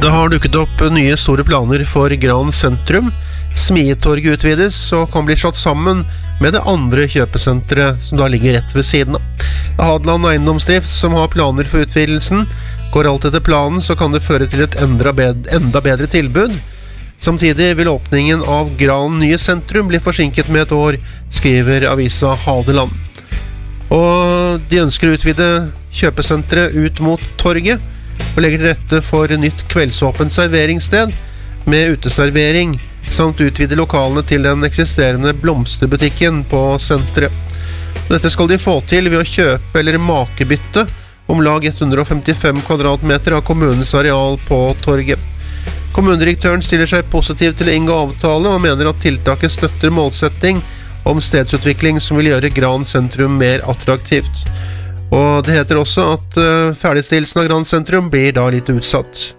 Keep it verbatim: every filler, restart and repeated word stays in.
Det har dukket opp nye store planer for Gran sentrum. Smietorget utvides og kan bli slått sammen med det andre kjøpesenteret som da ligger rett ved siden av. Det er Hadeland Eiendomsdrift som har planer for utvidelsen. Går alt etter planen, så kan det føre til et enda bedre, enda bedre tilbud. Samtidig vil åpningen av Gran nye sentrum bli forsinket med et år, skriver avisa Hadeland. Og de ønsker å utvide kjøpesenteret ut mot torget og legger til rette for nytt kveldsåpent serveringssted med uteservering, samt utvide lokalene til den eksisterende blomsterbutikken på senteret. Dette skal de få til ved å kjøpe eller makebytte om lag ett hundre femtifem kvadratmeter av kommunens areal på torget. Kommunedirektøren stiller seg positiv til å inngå avtale og mener at tiltaket støtter målsetting om stedsutvikling som vil gjøre Gran sentrum mer attraktivt. Og det heter også at ferdigstillelsen av Gran sentrum blir da litt utsatt.